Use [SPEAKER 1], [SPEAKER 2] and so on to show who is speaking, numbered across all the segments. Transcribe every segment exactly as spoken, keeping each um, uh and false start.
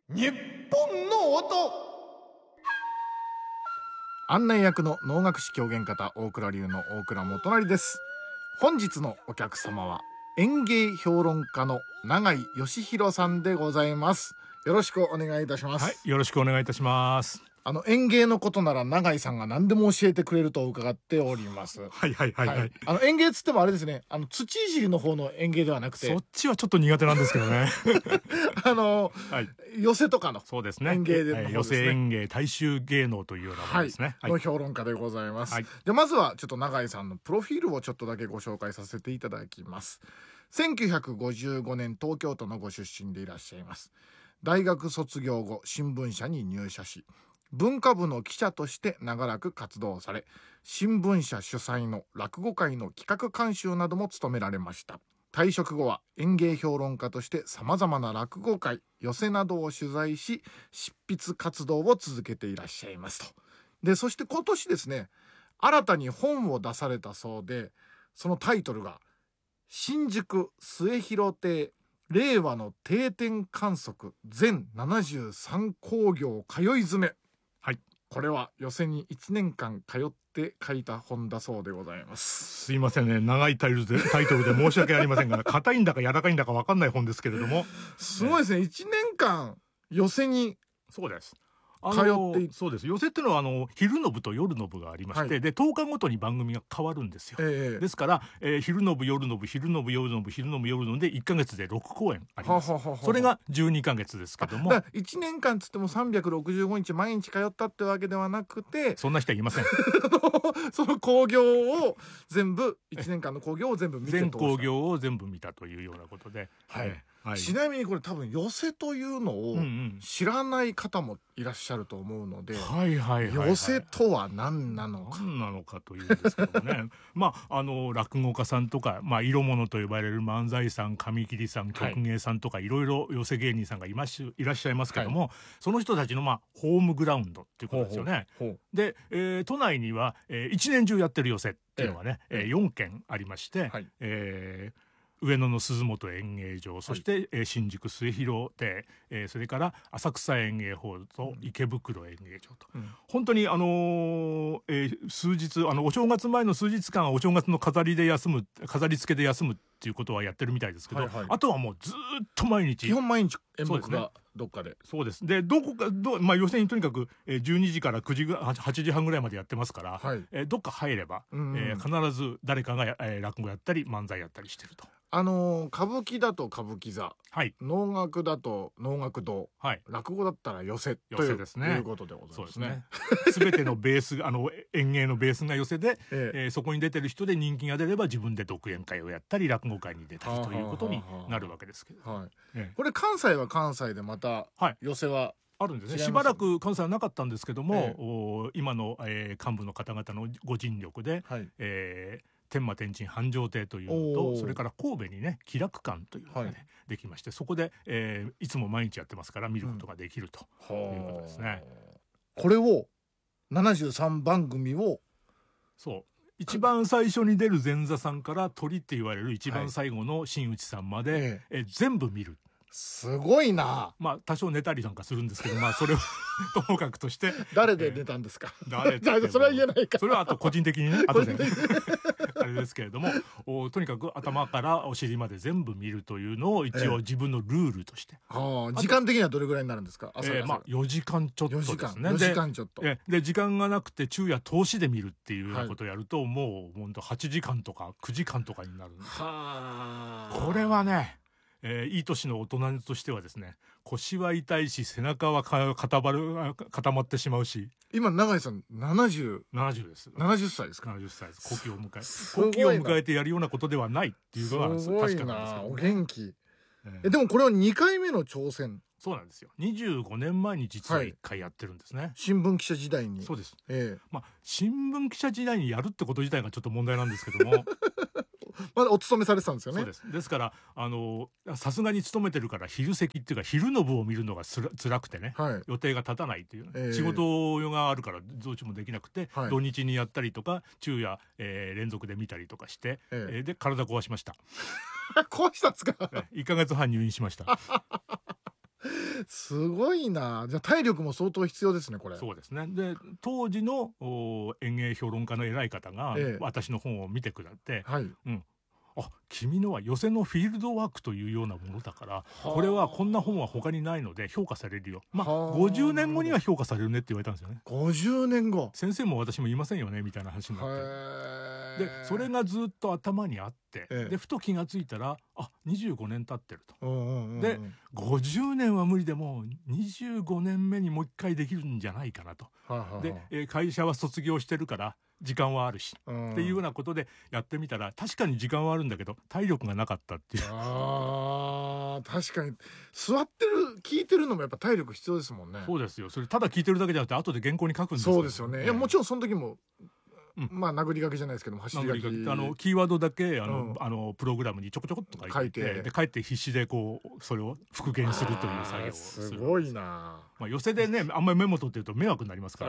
[SPEAKER 1] 日本の音。案内役の能楽師狂言方大倉流の大倉元就です。本日のお客様は演芸評論家の永井義弘さんでございます。よろしくお願いいたします。
[SPEAKER 2] はい、よろしくお願いいたします。
[SPEAKER 1] あの演芸のことなら永井さんが何でも教えてくれると伺っております。
[SPEAKER 2] はいはいはいはい、はい、
[SPEAKER 1] あの演芸つってもあれですね、あの土いじりの方の演芸ではなくて、
[SPEAKER 2] そっちはちょっと苦手なんですけどね
[SPEAKER 1] あの、はい、寄席とかの
[SPEAKER 2] そうですね、
[SPEAKER 1] 演芸での方ですね、
[SPEAKER 2] 寄席演芸大衆芸能というようなものですね、
[SPEAKER 1] はい、の評論家でございます、はい、でまずはちょっと永井さんのプロフィールをちょっとだけご紹介させていただきます。せんきゅうひゃくごじゅうごねん東京都のご出身でいらっしゃいます。大学卒業後新聞社に入社し、文化部の記者として長らく活動され、新聞社主催の落語会の企画監修なども務められました。退職後は演芸評論家として様々な落語会、寄席などを取材し、執筆活動を続けていらっしゃいますと。で、そして今年ですね、新たに本を出されたそうで、そのタイトルが新宿末広亭令和の定点観測全ななじゅうさん興行通い詰め。はい。これは寄席にいちねんかん通って書いた本だそうでございます。
[SPEAKER 2] すいませんね、長いタイトルでタイトルで申し訳ありませんが、硬いんだか柔らかいんだか分かんない本ですけれども、
[SPEAKER 1] すごいですね、いちねんかん寄席に。
[SPEAKER 2] そうです、
[SPEAKER 1] 通ってい
[SPEAKER 2] そうです。寄席っていうのはあの昼の部と夜の部がありまして、はい、でとおかごとに番組が変わるんですよ、えー、ですから、えー、昼の部夜の部昼の部夜の部昼の部夜の部でいっかげつでろくこうえんあります。ははははそれがじゅうにかげつですけども、
[SPEAKER 1] だいちねんかんつってもさんびゃくろくじゅうごにち毎日通ったってわけではなくて、
[SPEAKER 2] そんな人はいません
[SPEAKER 1] その興行を全部いちねんかんの興行を全部見て
[SPEAKER 2] 全興行を全部見たというようなことで、
[SPEAKER 1] はい、はい、ちなみにこれ多分寄席というのを知らない方もいらっしゃると思うので、寄席とは何なのか
[SPEAKER 2] 何なのかというんですけどもねまああの落語家さんとか、まあ、色物と呼ばれる漫才さん、紙切りさん、曲芸さんとか、はい、いろいろ寄席芸人さんがいましいらっしゃいますけども、はい、その人たちの、まあ、ホームグラウンドっていうことですよね。ほうほうで、えー、都内には、えー、一年中やってる寄席っていうのはね、えーえー、よんけんありまして、はい、えー上野の鈴本演芸場、そして、はい、新宿末広亭、えー、それから浅草演芸ホールと池袋演芸場と、うん、本当にあのーえー、数日あのお正月前の数日間はお正月の飾りで休む飾り付けで休むっていうことはやってるみたいですけど、はいはい、あとはもうずっと毎日
[SPEAKER 1] 基本毎日演目がどっかで、
[SPEAKER 2] そうです。でどこかど、まあ、予選にとにかく、えー、じゅうにじからくじはちじはんぐらいまでやってますから、はい、えー、どっか入れば、うんうん、えー、必ず誰かが、えー、落語やったり漫才やったりしてると。
[SPEAKER 1] あのー、歌舞伎だと歌舞伎座、はい、能楽だと能楽堂、はい、落語だったら寄席というですね、いうことでございますね。
[SPEAKER 2] すべてのベースあの演芸のベースが寄席で、えええー、そこに出てる人で人気が出れば自分で独演会をやったり落語会に出たりということになるわけですけど、はい、
[SPEAKER 1] ええ、これ関西は関西でまた寄席は、はい、
[SPEAKER 2] あるんですね。しばらく関西はなかったんですけども、ええ、今の、えー、幹部の方々のご尽力で、はい、えー天満天神繁盛亭というのと、それから神戸にね喜楽館というのがね、はい、できまして、そこで、えー、いつも毎日やってますから見ることができるということですね、
[SPEAKER 1] うん、これをななじゅうさんばんぐみを
[SPEAKER 2] そう一番最初に出る前座さんから鳥って言われる一番最後の真打ちさんまで、はい、えー、全部見る。
[SPEAKER 1] すごいな。
[SPEAKER 2] まあ多少寝たりなんかするんですけど、まあそれはともかくとして
[SPEAKER 1] 誰で寝たんですか、
[SPEAKER 2] えー、誰
[SPEAKER 1] でそれは言えないか。
[SPEAKER 2] それはあと個人的にね後であれですけれども、おとにかく頭からお尻まで全部見るというのを一応自分のルールとして、
[SPEAKER 1] えー、時間的にはどれぐらいになるんですか。
[SPEAKER 2] 朝えー、まあよじかんちょっとですね。
[SPEAKER 1] よじかんちょっと
[SPEAKER 2] で, で時間がなくて昼夜通しで見るっていうようなことをやると、はい、もうほんとはちじかんとかくじかんとかになるんです。はこれはね、えー、いい年の大人としてはですね、腰は痛いし背中はか固まる固まってしまうし。
[SPEAKER 1] 今永井さんななじゅう、
[SPEAKER 2] ななじゅうです。
[SPEAKER 1] ななじゅっさいですか。
[SPEAKER 2] ななじゅっさいです。古希を迎え古希を迎えてやるようなことではないっていうのは確かなんですよ、ね、
[SPEAKER 1] お元気、えー、えでもこれはにかいめの挑戦。
[SPEAKER 2] そうなんですよ。にじゅうごねんまえに実はいっかいやってるんですね、はい、
[SPEAKER 1] 新聞記者時代に。
[SPEAKER 2] そうです、
[SPEAKER 1] えー、
[SPEAKER 2] まあ新聞記者時代にやるってこと自体がちょっと問題なんですけども
[SPEAKER 1] まだお勤めされてたんですよね。
[SPEAKER 2] そうです。ですからあのさすがに勤めてるから昼席っていうか昼の部を見るのがつら辛くてね、はい、予定が立たないっていう、ね、えー、仕事があるからどっちもできなくて、はい、土日にやったりとか昼夜、えー、連続で見たりとかして、えー、で体壊しました
[SPEAKER 1] 壊したんですか。
[SPEAKER 2] いっかげつはん入院しました
[SPEAKER 1] すごいな。じゃあ体力も相当必要ですね、これ。
[SPEAKER 2] そうですね。で当時の演芸評論家の偉い方が、
[SPEAKER 1] ええ、
[SPEAKER 2] 私の本を見てくれて、
[SPEAKER 1] はい、
[SPEAKER 2] うん、あ、君のは寄席のフィールドワークというようなものだから、これはこんな本は他にないので評価されるよ。まあごじゅうねんごには評価されるねって言われたんですよね。
[SPEAKER 1] ごじゅうねんご。
[SPEAKER 2] 先生も私も言いませんよねみたいな話になって。でそれがずっと頭にあって、ええ、でふと気がついたらあにじゅうごねん経ってると、うんうんうん、でごじゅうねんは無理でもにじゅうごねんめにもう一回できるんじゃないかなと、はははで、えー、会社は卒業してるから時間はあるし、うん、っていうようなことでやってみたら確かに時間はあるんだけど体力がなかったっていう。
[SPEAKER 1] あ確かに座ってる聞いてるのもやっぱ体力必要ですもんね。
[SPEAKER 2] そうですよ。それただ聞いてるだけじゃなくて後で原稿に書くんですよ。
[SPEAKER 1] そうですよね、えー、いやもちろんその時もうん、まあ殴り書きじゃないですけども走り書き、
[SPEAKER 2] あのキーワードだけあの、うん、あのプログラムにちょこちょこっと書いて、書いてで帰って必死でこうそれを復元するという作業をする。
[SPEAKER 1] すごいな。
[SPEAKER 2] まあ寄席でねあんまりメモ取ってると迷惑になりますから、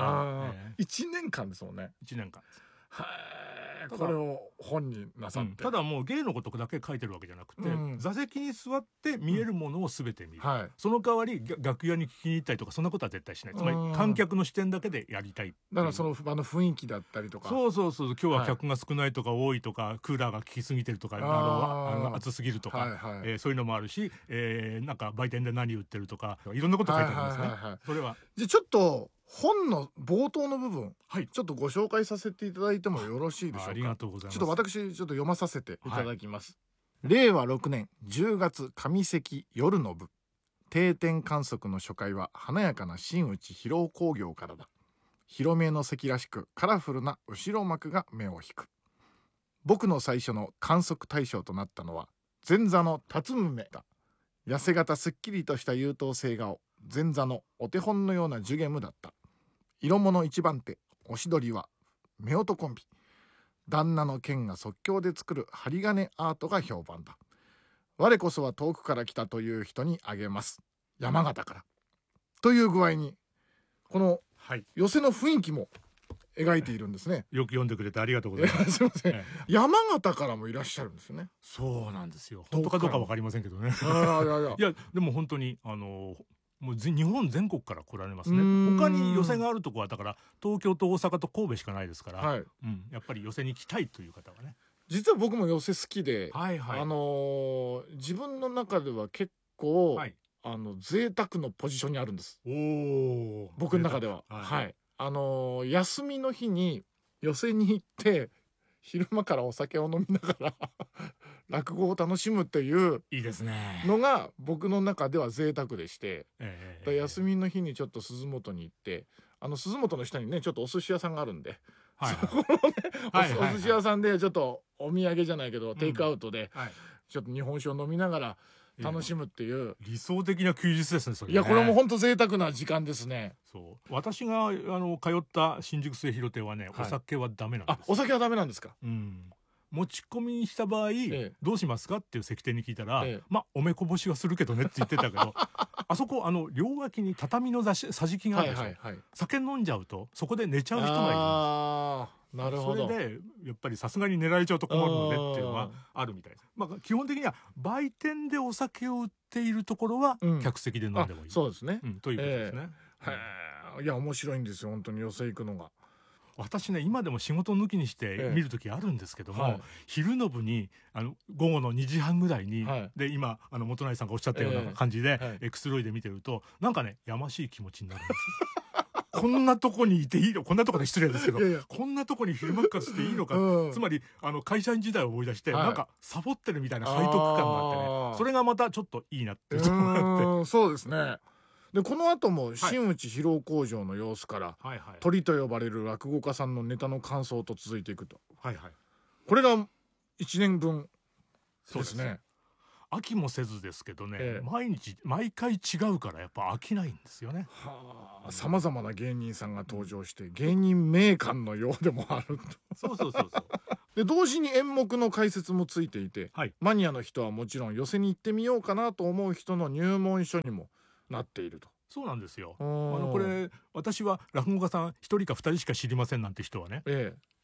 [SPEAKER 1] ね、いちねんかんですもんね。
[SPEAKER 2] いちねんかんです。
[SPEAKER 1] はこれを本になさって、うん、
[SPEAKER 2] ただもう芸のことだけ書いてるわけじゃなくて、うん、座席に座って見えるものを全て見る、うんはい、その代わり楽屋に聞きに行ったりとかそんなことは絶対しない。つまり観客の視点だけでやりたい。
[SPEAKER 1] だからその場の雰囲気だったりとか、
[SPEAKER 2] そうそうそう、今日は客が少ないとか多いとか、はい、クーラーが効きすぎてるとか、あのあの暑すぎるとか、はいはい、えー、そういうのもあるし、えー、なんか売店で何売ってるとかいろんなこと書いてあるんですね、はいはいはいはい、それは
[SPEAKER 1] じゃあちょっと本の冒頭の部分、はい、ちょっとご紹介させていただいてもよろしいでしょうか。
[SPEAKER 2] ありがとうございます。
[SPEAKER 1] ちょっと私ちょっと読まさせていただきます、はい、れいわろくねんじゅうがつ上関夜の部、定点観測の初回は華やかな新内広尾工業からだ。広めの席らしくカラフルな後ろ幕が目を引く。僕の最初の観測対象となったのは前座の辰宗だ。痩せ型すっきりとした優等生顔、前座のお手本のようなジュゲムだった。色物一番手、おしどりは夫婦コンビ。旦那の剣が即興で作る針金アートが評判だ。我こそは遠くから来たという人にあげます。山形から。という具合にこの寄席の雰囲気も描いているんですね。
[SPEAKER 2] よく読んでくれてありがとうございます。
[SPEAKER 1] すいません、ええ、山形からもいらっしゃるんですよね。
[SPEAKER 2] そうなんですよ。本当かどうかわかりませんけどね。
[SPEAKER 1] あいやいや
[SPEAKER 2] いやでも本当にあのもう日本全国から来られますね。他に寄席があるとこはだから東京と大阪と神戸しかないですから、はい、うん、やっぱり寄席に来たいという方はね。
[SPEAKER 1] 実は僕も寄席好きで、はいはい、あのー、自分の中では結構、はい、あの贅沢のポジションにあるんです。お僕の中では、はいはい、あのー、休みの日に寄席に行って昼間からお酒を飲みながら落語を楽しむっていう
[SPEAKER 2] いいですね
[SPEAKER 1] のが僕の中では贅沢でして、えー、休みの日にちょっと鈴本に行って、あの鈴本の下にねちょっとお寿司屋さんがあるんで、はいはい、そこのね、はいはいはい、お寿司屋さんでちょっとお土産じゃないけど、うん、テイクアウトで、はい、ちょっと日本酒を飲みながら楽しむっていう、
[SPEAKER 2] 理想的な休日ですねそれね。
[SPEAKER 1] いやこれも本当贅沢な時間ですね。
[SPEAKER 2] そう私があの通った新宿末広亭はね、はい、お酒はダメなんです。
[SPEAKER 1] あ、お酒はダメなんですか。
[SPEAKER 2] うん、持ち込みした場合、ええ、どうしますかっていう席亭に聞いたら、ええ、まあおめこぼしはするけどねって言ってたけどあそこあの両脇に畳の座し桟敷があるでしょ、はいはいはい、酒飲んじゃうとそこで寝ちゃう人がいるんです。あなるほど。それでやっぱりさすがに寝られちゃうと困るのねっていうのがあるみたいです。まあ基本的には売店でお酒を売っているところは客席で飲んでもいい、うん、
[SPEAKER 1] そうですね、
[SPEAKER 2] うん、ということですね、
[SPEAKER 1] えー、へえ。いや面白いんですよ本当に寄席行くのが。
[SPEAKER 2] 私ね今でも仕事抜きにして見る時あるんですけども、ええはい、昼の部にあの午後のにじはんぐらいに、はい、で今あの元成さんがおっしゃったような感じで、ええ、くつろいで見てるとなんかねやましい気持ちになるんですこんなとこにいていいの、こんなとこで失礼ですけど、いやいやこんなとこに昼間からしていいのか、うん、つまりあの会社員時代を思い出して、はい、なんかサボってるみたいな背徳感があってね、それがまたちょっといいなって
[SPEAKER 1] うんそうですね。でこの後も新内広尾工場の様子から、はい、鳥と呼ばれる落語家さんのネタの感想と続いていくと、はいはい、これがいちねんぶんですね。
[SPEAKER 2] 飽きもせずですけどね、ええ、毎日毎回違うからやっぱ飽きないんですよね。
[SPEAKER 1] さまざまな芸人さんが登場して芸人名鑑のようでもある
[SPEAKER 2] そうそうそうそう
[SPEAKER 1] で同時に演目の解説もついていて、はい、マニアの人はもちろん寄席に行ってみようかなと思う人の入門書にもなっていると。
[SPEAKER 2] そうなんですよ。あのこれ私は落語家さんひとりかふたりしか知りませんなんて人はね、ええ、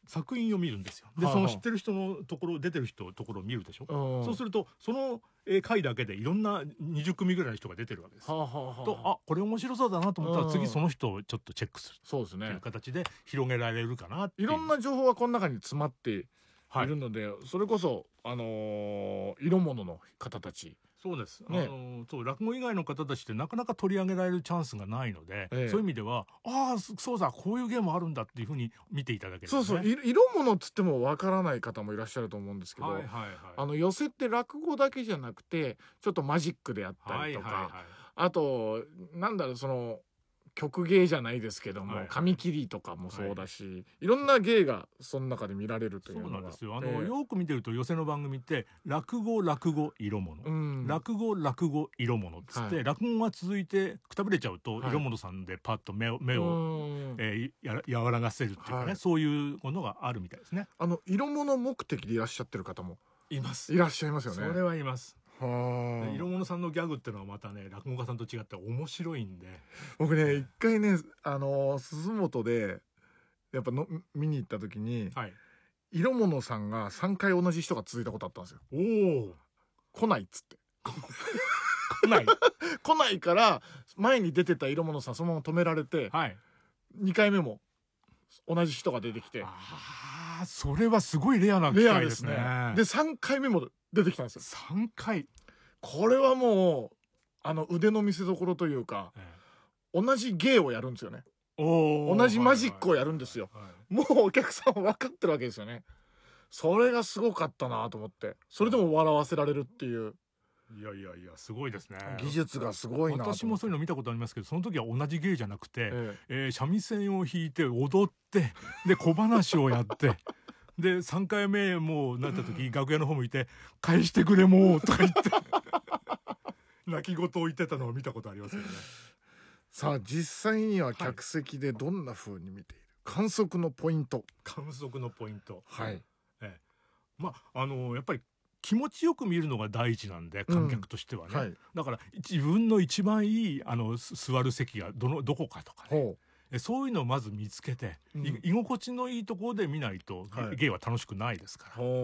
[SPEAKER 2] 作品を見るんですよ。で、
[SPEAKER 1] はあはあ、
[SPEAKER 2] その知ってる人のところ出てる人のところを見るでしょ。
[SPEAKER 1] うん、
[SPEAKER 2] そうするとそのえー回だけでいろんなにじゅっ組ぐらいの人が出てるわけです。
[SPEAKER 1] はあはあはあ、
[SPEAKER 2] とあこれ面白そうだなと思ったら、
[SPEAKER 1] うん、
[SPEAKER 2] 次その人をちょっとチェックする
[SPEAKER 1] そうですね
[SPEAKER 2] という形で広げられるかなっていう。
[SPEAKER 1] いろんな情報がこの中に詰まってい
[SPEAKER 2] はい
[SPEAKER 1] るので、それこそあのー色物の方たち、
[SPEAKER 2] そうです、
[SPEAKER 1] ね、
[SPEAKER 2] あのそう落語以外の方たちってなかなか取り上げられるチャンスがないので、
[SPEAKER 1] ええ、
[SPEAKER 2] そういう意味ではああそうだこういうゲームあるんだっていうふうに見ていただける、ね、
[SPEAKER 1] そうそうい色物っつってもわからない方もいらっしゃると思うんですけど、
[SPEAKER 2] はいはいはい、
[SPEAKER 1] あの寄席って落語だけじゃなくてちょっとマジックであったりとか、
[SPEAKER 2] はいはいはい、
[SPEAKER 1] あとなんだろうその曲芸じゃないですけども、
[SPEAKER 2] はいはい、
[SPEAKER 1] 紙切りとかもそうだし、はい、いろんな芸がその中で見られるというのが
[SPEAKER 2] そうなんですよ。あの、
[SPEAKER 1] えー、
[SPEAKER 2] よく見てると寄席の番組って落語落語色物、うん、落語落語色物っつって、はい、落語が続いてくたぶれちゃうと、はい、色物さんでパッと目を目を、えー、や和らがせるっていうかね、はい、そういうものがあるみたいですね。
[SPEAKER 1] あの色物目的でいらっしゃってる方も
[SPEAKER 2] います
[SPEAKER 1] いらっしゃいますよね。
[SPEAKER 2] それはいます。
[SPEAKER 1] は
[SPEAKER 2] 色物さんのギャグっていうのはまたね落語家さんと違って面白いんで、
[SPEAKER 1] 僕ね一回ねあの鈴本でやっぱの見に行った時に、はい、色物さんがさんかい同じ人が続いたことあったんですよ。おお来ないっつって
[SPEAKER 2] 来ない
[SPEAKER 1] 来ないから前に出てた色物さんそのまま止められて、はい、にかいめも同じ人が出てきて、
[SPEAKER 2] ああそれはすごいレアな機会ですね。
[SPEAKER 1] レアですね。でさんかいめも出てきたんですよ。
[SPEAKER 2] さんかい
[SPEAKER 1] これはもうあの腕の見せ所というか、ええ、同じ芸をやるんですよね。お同じマジックをやるんですよ、はいはいはい、もうお客さん分かってるわけですよね。それがすごかったなと思って、それでも笑わせられるっていう、
[SPEAKER 2] いやいやいやすごいですね。
[SPEAKER 1] 技術がすごいなと。
[SPEAKER 2] 私もそういうの見たことありますけど、その時は同じ芸じゃなくて、えええー、三味線を弾いて踊ってで小話をやってでさんかいめもうなった時楽屋の方向いて「返してくれもう」とか言って泣き言を言ってたのを見たことありますよね。
[SPEAKER 1] さあ実際には客席でどんな風に見ている、はい、観測のポイント
[SPEAKER 2] 観測のポイント
[SPEAKER 1] はい、
[SPEAKER 2] ええ、まああのやっぱり気持ちよく見るのが第一なんで観客としてはね、うんはい、だから自分の一番いいあの座る席がどのどこかとかね、そういうのをまず見つけて、うん、居心地のいいところで見ないと、はい、芸は楽しくないですから、うん、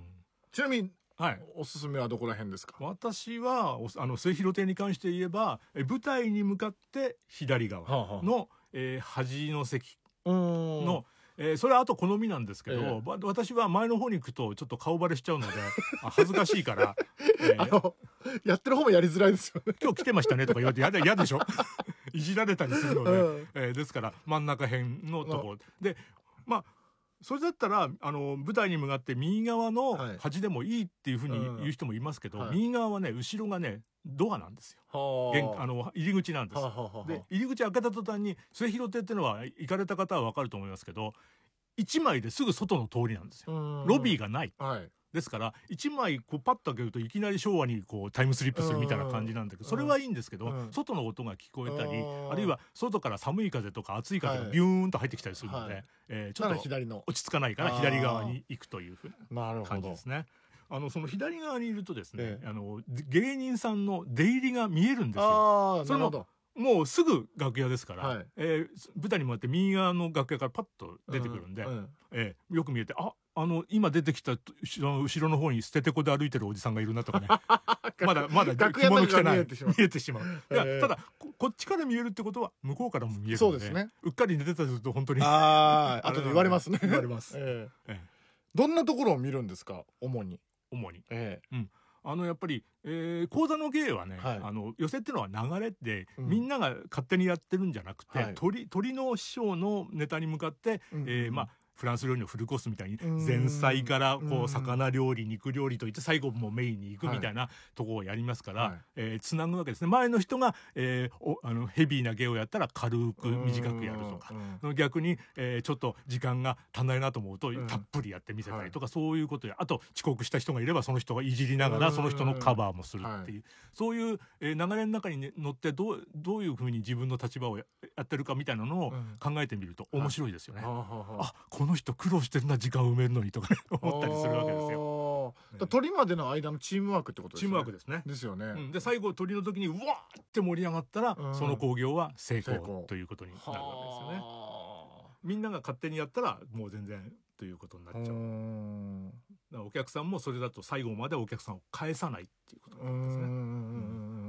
[SPEAKER 1] ちなみに、はい、おすすめはどこら辺ですか？
[SPEAKER 2] 私はあの末広亭に関して言えば舞台に向かって左側の、はあはあえー、端の席のえー、それはあと好みなんですけど、えー、私は前の方に行くとちょっと顔バレしちゃうので恥ずかしいから、
[SPEAKER 1] えー、あのやってる方もやりづらいですよね。
[SPEAKER 2] 今日来てましたねとか言われてやだ嫌でしょいじられたりするので、うんえー、ですから真ん中辺のとこ、うん、でまあそれだったらあの舞台に向かって右側の端でもいいっていうふうに言う人もいますけど、はい、右側はね後ろがねドアなんですよ。あの入り口なんです。はははで入り口開けた途端に末広亭っていうのは行かれた方は分かると思いますけどいちまいですぐ外の通りなんですよ。ロビーがない、はい、ですからいちまいこうパッと開けるといきなり昭和にこうタイムスリップするみたいな感じなんだけど、それはいいんですけど、外の音が聞こえたりあるいは外から寒い風とか暑い風がビューンと入ってきたりするので、はいえー、ちょっと落ち着かないから左側に行くというふうな感じですね。あのその左側にいるとですね、ええ、あの芸人さんの出入りが見えるんですよ。それももうすぐ楽屋ですから、はいえー、舞台に向かって右側の楽屋からパッと出てくるんで、うんうんえー、よく見えてああの今出てきた後ろの方に捨ててこで歩いてるおじさんがいるなとかねまだまだ着物着てない見えてしまういや、えー、ただ こ, こっちから見えるってことは向こうからも見えるので、そうですね、うっかり寝てたりすると本当に
[SPEAKER 1] ああ後で言われますね
[SPEAKER 2] 言われます、
[SPEAKER 1] えーえー、どんなところを見るんですか主に
[SPEAKER 2] 主に、えーうんあのやっぱり、えー、講座の芸はね、はい、あの寄席っていうのは流れで、うん、みんなが勝手にやってるんじゃなくて、はい、鳥, 鳥の師匠のネタに向かって、うんえー、まあフランス料理のフルコースみたいに前菜からこう魚料理肉料理といって最後もメインに行くみたいなところをやりますから、はいえー、つなぐわけですね。前の人が、えー、おあのヘビーな芸をやったら軽く短くやるとか逆に、えー、ちょっと時間が足んないなと思うとたっぷりやってみせたりとか、はい、そういうことやあと遅刻した人がいればその人がいじりながらその人のカバーもするっていう、はい、そういう、えー、流れの中に、ね、乗ってどう、どういうふうに自分の立場を や, やってるかみたいなのを考えてみると面白いですよね。はい、あこの人苦労してるな時間を埋めるのにとか、ね、思ったりするわけですよ。
[SPEAKER 1] だ鳥までの間のチームワークってことですね。
[SPEAKER 2] チームワークですね。
[SPEAKER 1] ですよね。
[SPEAKER 2] うん、で最後鳥の時にうわーって盛り上がったら、うん、その興行は成功ということになるわけですよね。みんなが勝手にやったらもう全然ということになっちゃう。だからお客さんもそれだと最後までお客さんを返さないっていうことなんですね。うん、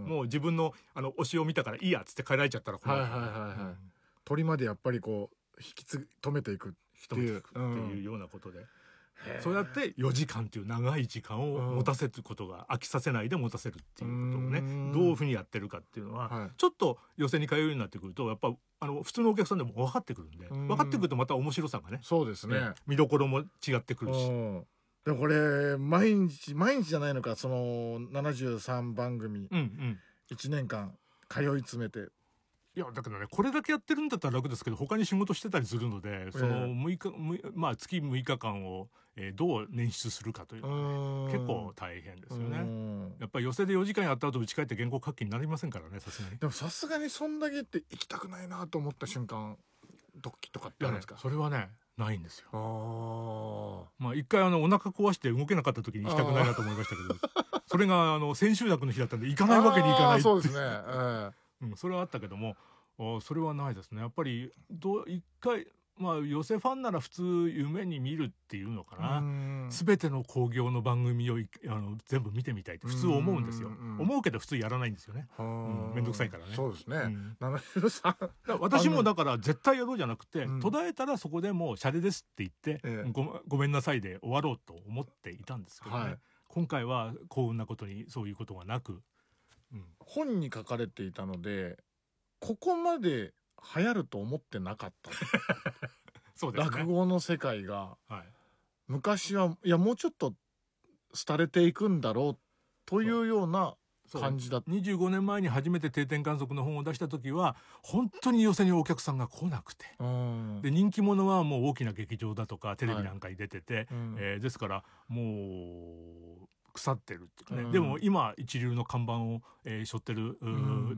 [SPEAKER 2] もう自分のあの推しを見たからいいやっつって帰られちゃったら困る。はいはいはいはい、うん、
[SPEAKER 1] 鳥までやっぱりこう引きつ止めていくっていう、
[SPEAKER 2] っていうようなことで、そうやってよじかんっていう長い時間を持たせることが、飽きさせないで持たせるっていうことをね、どういうふうにやってるかっていうのは、はい、ちょっと寄席に通うようになってくるとやっぱあの普通のお客さんでも分かってくるんで、分かってくるとまた面白さがね、
[SPEAKER 1] そうですね、
[SPEAKER 2] 見どころも違ってくるし。
[SPEAKER 1] でもこれ毎日毎日じゃないのか、そのななじゅうさんばんぐみ、うんうん、いちねんかん通い詰めて。
[SPEAKER 2] いやだからね、これだけやってるんだったら楽ですけど、他に仕事してたりするので、そのむいか、まあ、月むいかかんを、えー、どう捻出するかというのは、ね、結構大変ですよね。やっぱり寄席でよじかんやった後家帰って原稿書きになりませんからね、さすがに。
[SPEAKER 1] でもさすがにそんだけって行きたくないなと思った瞬間時とかってあるんですか？
[SPEAKER 2] それはねないんですよ。あ、まあ一回あのお腹壊して動けなかった時に行きたくないなと思いましたけどそれがあの千秋楽の日だったんで行かないわけにいかないって。
[SPEAKER 1] そうですね、えー
[SPEAKER 2] うん、それはあったけども、それはないですね。やっぱりど一回、まあ寄席ファンなら普通夢に見るっていうのかな、全ての興行の番組をあの全部見てみたいって普通思うんですよ。思うけど普通やらないんですよね。うん、めんどくさいからね。
[SPEAKER 1] そうですね、うん、
[SPEAKER 2] 私もだから絶対やろうじゃなくて、うん、途絶えたらそこでもうシャレですって言って、ええ、ご, ごめんなさいで終わろうと思っていたんですけどね、はい、今回は幸運なことにそういうことがなく、
[SPEAKER 1] うん、本に書かれていたのでここまで流行ると思ってなかったそうですね、落語の世界が、はい、昔はいやもうちょっと廃れていくんだろうというような感じだった。
[SPEAKER 2] にじゅうごねんまえに初めて定点観測の本を出した時は本当に寄席にお客さんが来なくて、で人気者はもう大きな劇場だとかテレビなんかに出てて、はい、えー、ですからもう腐ってるっていうかね、うん、でも今一流の看板を、えー、背負ってる、うん、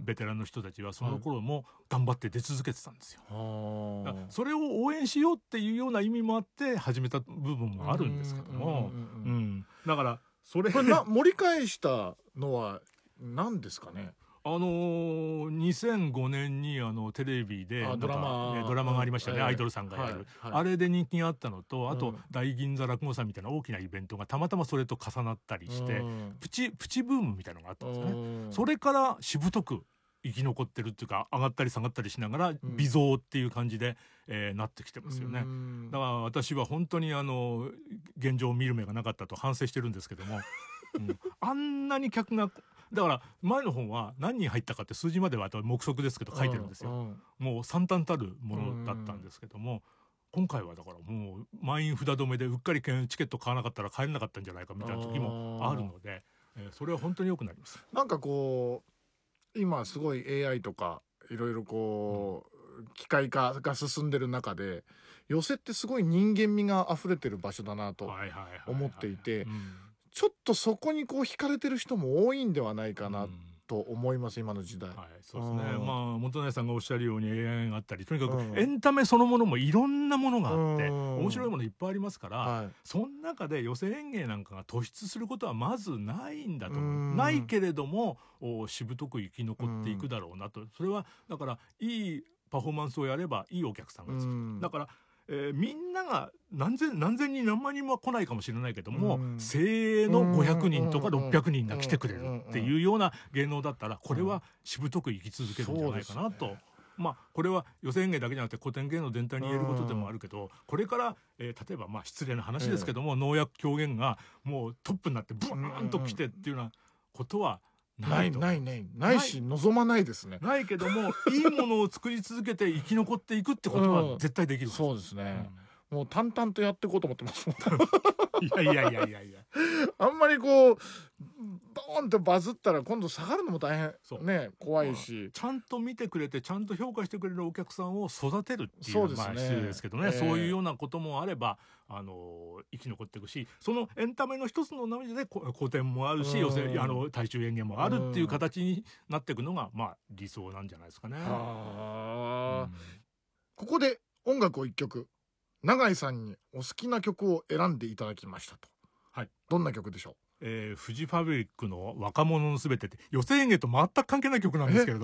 [SPEAKER 2] ベテランの人たちはその頃も頑張って出続けてたんですよ。うん、それを応援しようっていうような意味もあって始めた部分もあるんですけども、だからそれ
[SPEAKER 1] これな盛り返したのは何ですかね。
[SPEAKER 2] あのー、にせんごねんにあのテレビで
[SPEAKER 1] ドラマ、
[SPEAKER 2] ね、ドラマがありましたね、うん、アイドルさんがやる、はいはい、あれで人気があったのと、あと、うん、大銀座落語祭みたいな大きなイベントがたまたまそれと重なったりして、うん、プチプチブームみたいなのがあったんですよね、うん、それからしぶとく生き残ってるっていうか、上がったり下がったりしながら微増っていう感じで、えー、なってきてますよね、うん、だから私は本当にあの現状を見る目がなかったと反省してるんですけどもうん、あんなに客がだから前の本は何人入ったかって数字までは目測ですけど書いてるんですよ、うん、もう惨憺たるものだったんですけども、うん、今回はだからもう満員札止めでうっかりチケット買わなかったら帰れなかったんじゃないかみたいな時もあるので、えー、それは本当に良くなります。
[SPEAKER 1] なんかこう今すごい エーアイ とかいろいろこう、うん、機械化が進んでる中で寄席ってすごい人間味が溢れてる場所だなと思っていて、ちょっとそこにこう惹かれてる人も多いんではないかなと思います、今の時代。はい、
[SPEAKER 2] そうですね。まあ元成さんがおっしゃるように エーアイ があったり、とにかくエンタメそのものもいろんなものがあって面白いものいっぱいありますから、はい、その中で寄席演芸なんかが突出することはまずないんだと思う。ないけれどもしぶとく生き残っていくだろうなと。それはだからいいパフォーマンスをやればいいお客さんがつく。だからえー、みんなが何千何千人何万人も来ないかもしれないけども、うん、精鋭のごひゃくにんとかろっぴゃくにんが来てくれるっていうような芸能だったら、これはしぶとく生き続けるんじゃないかなと、うんね、まあこれは寄席演芸だけじゃなくて古典芸能全体に言えることでもあるけど、これから、えー、例えばまあ失礼な話ですけども、能役狂言がもうトップになってブーンと来てっていうようなことは
[SPEAKER 1] ないないないないし望まないですね。
[SPEAKER 2] ないけどもいいものを作り続けて生き残っていくってことは絶対できる、うん、
[SPEAKER 1] そうですね、うん、もう淡々とやっていこうと思ってます
[SPEAKER 2] いやいやいやいやいや
[SPEAKER 1] あんまりこうドーンとバズったら今度下がるのも大変ね、怖いし、
[SPEAKER 2] ちゃんと見てくれてちゃんと評価してくれるお客さんを育てるっていう、そうですね、まあ失礼ですけどね、えー、そういうようなこともあればあの生き残っていくし、そのエンタメの一つの波で古典もあるし、寄席あの大衆演芸もあるっていう形になっていくのがまあ理想なんじゃないですかね。は、
[SPEAKER 1] うん、ここで音楽を一曲永井さんにお好きな曲を選んでいただきましたと。はい、どんな曲でしょう？
[SPEAKER 2] えー、フジファブリックの若者のすべてって寄席演芸と全く関係ない曲なんですけれど